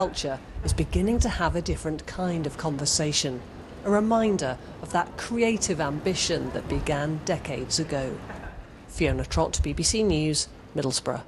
Culture is beginning to have a different kind of conversation, a reminder of that creative ambition that began decades ago. Fiona Trott, BBC News, Middlesbrough.